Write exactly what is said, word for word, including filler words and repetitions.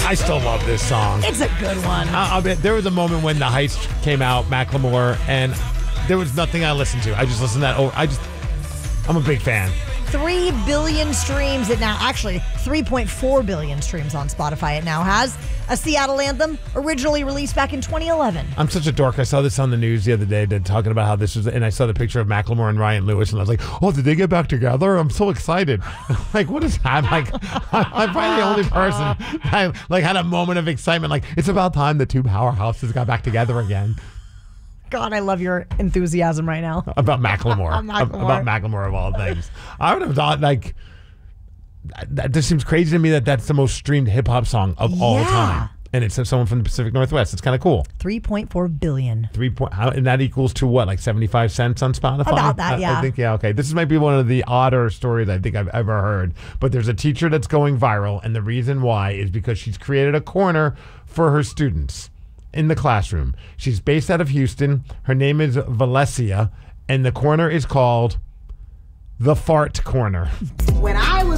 I still love this song. It's a good one. I, I mean, there was a moment when The Heist came out, Macklemore, and there was nothing I listened to. I just listened to that over. I just, I'm a big fan. Three billion streams it now. Actually, three point four billion streams on Spotify it now has. A Seattle anthem originally released back in twenty eleven. I'm such a dork. I saw this on the news the other day that talking about how this was, and I saw the picture of Macklemore and Ryan Lewis, and I was like, oh, did they get back together? I'm so excited. Like, what is that? Like, I'm probably the only person that like had a moment of excitement. Like, it's about time the two powerhouses got back together again. God, I love your enthusiasm right now. About Macklemore. Macklemore. About Macklemore of all things. I would have thought, like, that just seems crazy to me that that's the most streamed hip hop song of all Yeah. time. And it's someone from the Pacific Northwest. It's kind of cool. three point four billion. Three point, how, and that equals to what, like seventy-five cents on Spotify? About that, I, yeah. I think, yeah, okay. This might be one of the odder stories I think I've ever heard. But there's a teacher that's going viral, and the reason why is because she's created a corner for her students in the classroom. She's based out of Houston. Her name is Valencia, and the corner is called The Fart Corner. When I